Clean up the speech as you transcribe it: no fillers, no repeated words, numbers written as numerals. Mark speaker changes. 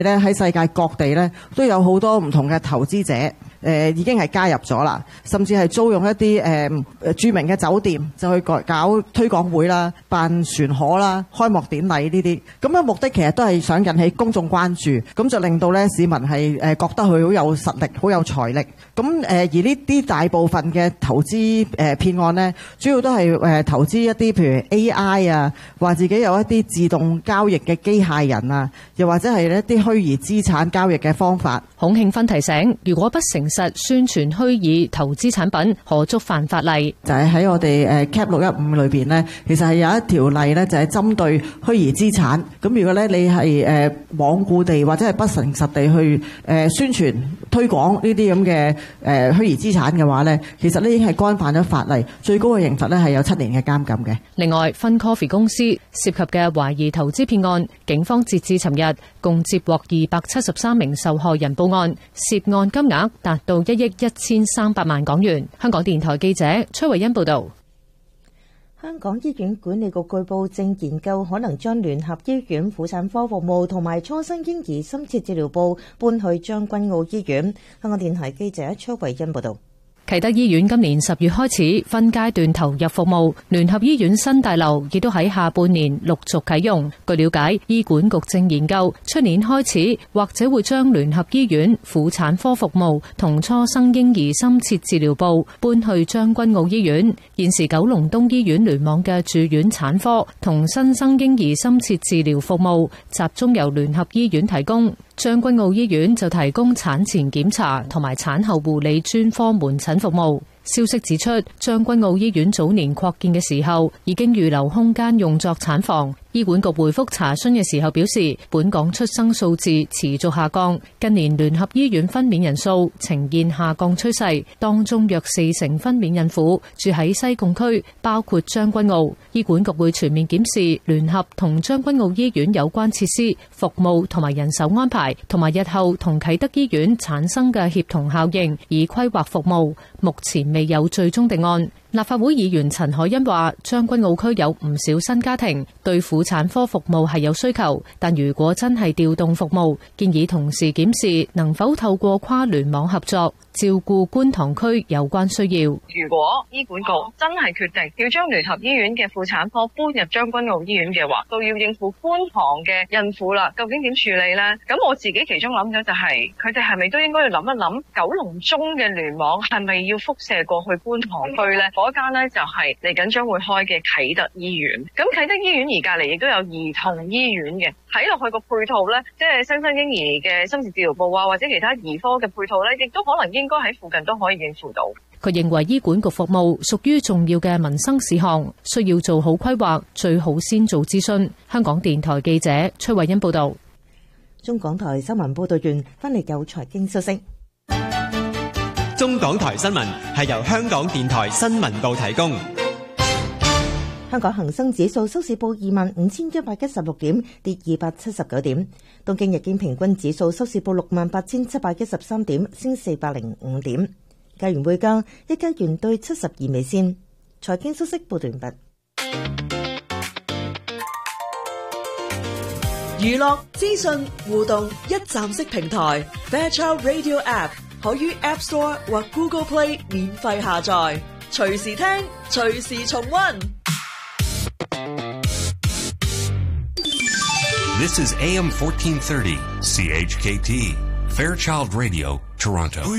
Speaker 1: 咧喺世界各地咧都有好多唔同嘅投資者，已經係加入咗啦，甚至係租用一啲著名嘅酒店就去搞推廣會啦、辦船河啦、開幕典禮呢啲。咁嘅目的其實都係想引起公眾關注，咁就令到咧市民係覺得佢好有實力、好有財力。咁而呢啲大部分嘅投資騙案呢，主要都係投資一啲譬如 AI 啊，話自己有一啲自動交易嘅機械人啊，又或者係一啲虛擬資產交易嘅方法。
Speaker 2: 孔慶芬提醒，如果不誠實宣傳虛擬投資產品，可觸犯法例。
Speaker 1: 就係喺我哋CAP 615裏邊呢，其實係有一條例呢，就係針對虛擬資產。咁如果咧你係罔顧地或者係不誠實地去宣傳推廣呢啲咁嘅虛擬資產嘅話呢，其實呢已經係干犯咗法例，最高嘅刑罰呢係有7年嘅監禁嘅。
Speaker 2: 另外，FunCoffee 公司涉及嘅懷疑投資騙案，警方截至尋日共接獲273名受害人報案，涉案金額達到1億1300萬港元。香港電台記者崔慧欣報道。
Speaker 3: 香港醫院管理局據報正研究可能將聯合醫院婦產科服務同埋初生嬰兒深切治療部搬去將軍澳醫院。香港電台記者崔慧欣報道。
Speaker 2: 啟德醫院今年10月開始分階段投入服務，聯合醫院新大樓亦都喺下半年陸續啟用。據了解，醫管局正研究出年開始或者會將聯合醫院婦產科服務同初生嬰兒深切治療部搬去將軍澳醫院。現時九龍東醫院聯網嘅住院產科同新生嬰兒深切治療服務集中由聯合醫院提供。將軍澳醫院就提供產前檢查同埋產後護理專科門診服務。消息指出，將軍澳醫院早年擴建嘅時候已經預留空間用作產房。醫管局回覆查詢嘅時候表示，本港出生數字持續下降，近年聯合醫院分娩人數呈現下降趨勢，當中約40%分娩孕婦住喺西貢區，包括將軍澳。醫管局會全面檢視聯合同將軍澳醫院有關設施、服務同埋人手安排，同埋日後同啟德醫院產生嘅協同效應，以規劃服務。目前未有最終定案。立法會議員陳凱欣話，將軍澳區有唔少新家庭，對婦產科服務係有需求，但如果真係調動服務，建議同時檢視能否透過跨聯網合作，照顧觀塘區有關需要。
Speaker 4: 如果醫管局真係決定要將聯合醫院嘅婦產科搬入將軍澳醫院嘅話，都要應付觀塘嘅孕婦啦，究竟點處理呢？咁我自己其中諗咗就係，佢哋係咪都應該要諗一諗，九龍中嘅聯網係咪要輻射過去觀塘區呢？嗰間呢就係嚟緊將會開嘅啟德醫院。咁啟德醫院而隔離亦都有兒童醫院嘅，睇落去個配套呢，即係新生嬰兒嘅深切治療部啊，或者其他兒科嘅配套呢，亦都可能應該喺附近都可以應付到。
Speaker 2: 佢認為醫管局服務屬於重要嘅民生事項，需要做好規劃，最好先做諮詢。香港電台記者崔慧欣報道。
Speaker 3: 中港台新聞報道完，翻嚟有財經消息。
Speaker 5: 中港台新聞係由香港電台新聞部提供。
Speaker 3: 香港恒生指數收市報25,116點，跌279點。東京日經平均指數收市報68,713點，升405點。加元匯價，一加元兌72美仙。財經消息報道完畢。
Speaker 6: 娛樂資訊互動一站式平台 Fairchild Radio App 可於 App Store 或 Google Play 免費下載，隨時聽，隨時重溫。
Speaker 7: This is AM 1430 CHKT Fairchild Radio, Toronto.